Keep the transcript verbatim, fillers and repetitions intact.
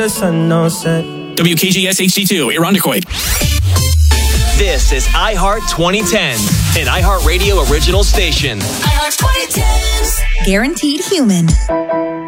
The sun no set. W K G S H D two, Irondequoit. This is iHeart twenty ten, an iHeartRadio original station. iHeart twenty tens. Guaranteed human.